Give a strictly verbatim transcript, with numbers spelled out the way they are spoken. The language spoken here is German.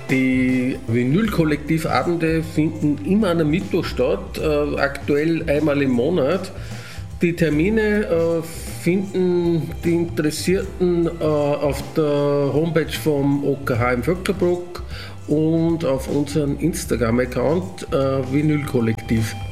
Die Vinyl-Kollektivabende finden immer an einem Mittwoch statt, äh, aktuell einmal im Monat. Die Termine äh, finden die Interessierten äh, auf der Homepage vom O K H im Vöcklerbruck und auf unserem Instagram-Account äh, Vinyl-Kollektiv.